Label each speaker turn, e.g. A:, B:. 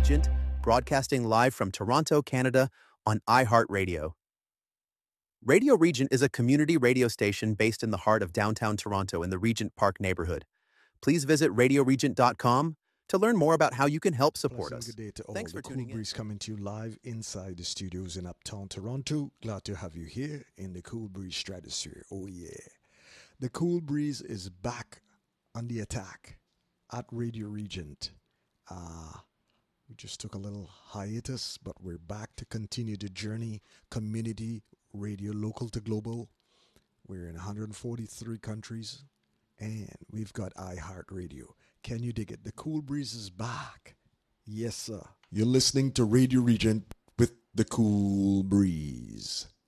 A: Regent, broadcasting live from Toronto, Canada on iHeartRadio. Radio Regent is a community radio station based in the heart of downtown Toronto in the Regent Park neighborhood. Please visit radioregent.com to learn more about how you can help support us.
B: Good day to all.
A: Thanks for
B: the Cool
A: tuning in.
B: Breeze coming to you live inside the studios in Uptown Toronto. Glad to have you here in the Cool Breeze stratosphere. Oh yeah. The Cool Breeze is back on the attack at Radio Regent. We just took a little hiatus, but we're back to continue the journey. Community radio, local to global. We're in 143 countries, and we've got iHeartRadio. Can you dig it? The Cool Breeze is back. Yes, sir. You're listening to Radio Regent with the Cool Breeze.